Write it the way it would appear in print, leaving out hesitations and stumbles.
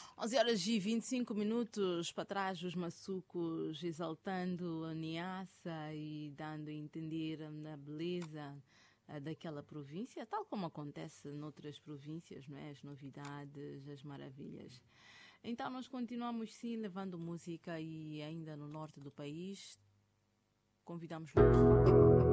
11 horas e 25 minutos para trás, os maçucos exaltando a Niassa e dando a entender a beleza daquela província, tal como acontece noutras províncias, não é? As novidades, as maravilhas. Então nós continuamos sim levando música e ainda no norte do país convidamos